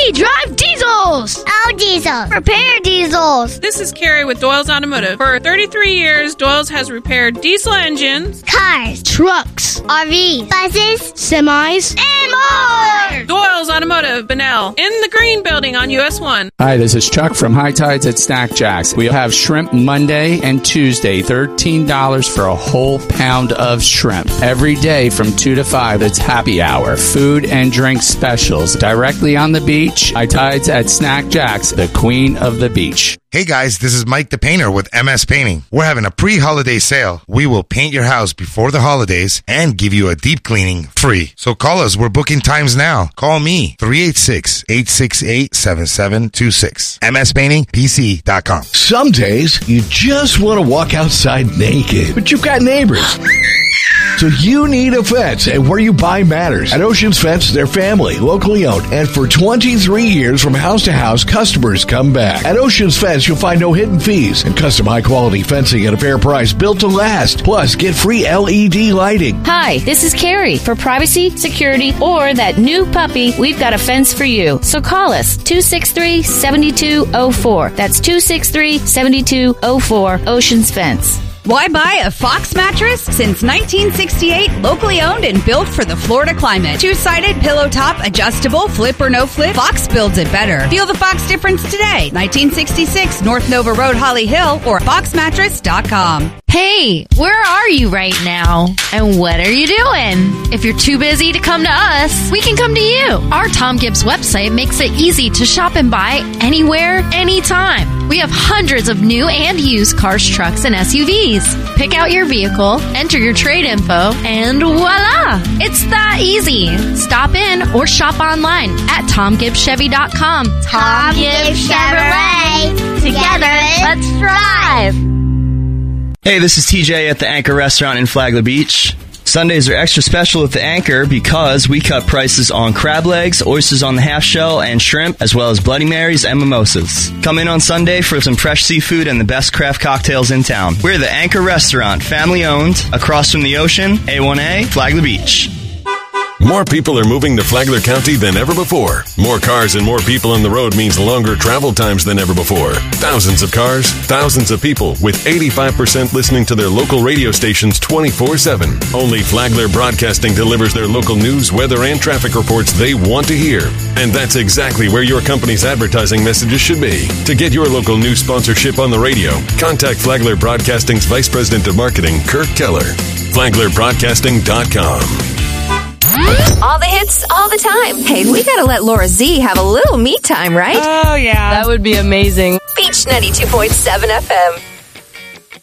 We drive diesels. Oh, diesels. Repair diesels. This is Carrie with Doyle's Automotive. For 33 years, Doyle's has repaired diesel engines, Cars, trucks, RVs, buses, semis, and more. Doyle's Automotive, Bunnell, in the Green Building on US 1. Hi, this is Chuck from High Tides at Snack Jacks. We have shrimp Monday and Tuesday, $13 for a whole pound of shrimp. Every day from 2 to 5, it's happy hour. Food and drink specials. Directly on the beach, High Tides at Snack Jacks, the queen of the beach. Hey guys, this is Mike the Painter with MS Painting. We're having a pre-holiday sale. We will paint your house before the holidays and give you a deep cleaning free. So call us. We're booking times now. Call me, 386-868-7726. MSPaintingPC.com. Some days, you just want to walk outside naked, but you've got neighbors. So you need a fence, and where you buy matters. At Oceans Fence, they're family, locally owned, and for 23 years from house to house, customers come back. At Oceans Fence, you'll find no hidden fees and custom high-quality fencing at a fair price built to last. Plus, get free LED lighting. Hi, this is Carrie. For privacy, security, or that new puppy, we've got a fence for you. So call us, 263-7204. That's 263-7204, Oceans Fence. Why buy a Fox mattress? Since 1968, locally owned and built for the Florida climate. Two-sided, pillow top, adjustable, flip or no flip, Fox builds it better. Feel the Fox difference today. 1966 North Nova Road, Holly Hill, or foxmattress.com. Hey, where are you right now? And what are you doing? If you're too busy to come to us, we can come to you. Our Tom Gibbs website makes it easy to shop and buy anywhere, anytime. We have hundreds of new and used cars, trucks, and SUVs. Pick out your vehicle, enter your trade info, and voila! It's that easy. Stop in or shop online at TomGibbsChevy.com. Tom Gibbs Chevrolet. Together, let's drive. Hey, this is TJ at the Anchor Restaurant in Flagler Beach. Sundays are extra special at the Anchor because we cut prices on crab legs, oysters on the half shell, and shrimp, as well as Bloody Marys and mimosas. Come in on Sunday for some fresh seafood and the best craft cocktails in town. We're the Anchor Restaurant, family owned, across from the ocean, A1A, Flagler Beach. More people are moving to Flagler County than ever before. More cars and more people on the road means longer travel times than ever before. Thousands of cars, thousands of people, with 85% listening to their local radio stations 24/7. Only Flagler Broadcasting delivers their local news, weather, and traffic reports they want to hear. And that's exactly where your company's advertising messages should be. To get your local news sponsorship on the radio, contact Flagler Broadcasting's Vice President of Marketing, Kirk Keller. FlaglerBroadcasting.com. All the hits, all the time. Hey, we gotta let Laura Z have a little me time, right? Oh, yeah. That would be amazing. Beach 92.7 FM.